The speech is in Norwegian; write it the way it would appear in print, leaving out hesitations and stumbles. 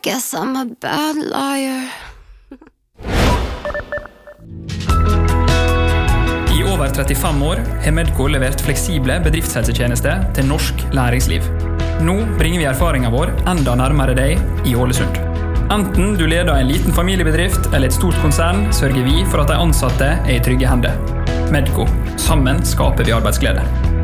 guess I'm a bad liar. I over 35 år har Medco levert fleksible bedriftshelsetjenester til norsk næringsliv. Nå bringer vi erfaringen vår enda nærmere deg i Ålesund. Enten du leder en liten familiebedrift eller et stort konsern, sørger vi for at de ansatte er i trygge hender. Medco. Sammen skaper vi arbeidsglede.